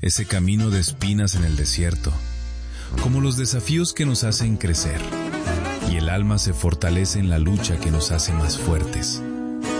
ese camino de espinas en el desierto, como los desafíos que nos hacen crecer, y el alma se fortalece en la lucha que nos hace más fuertes.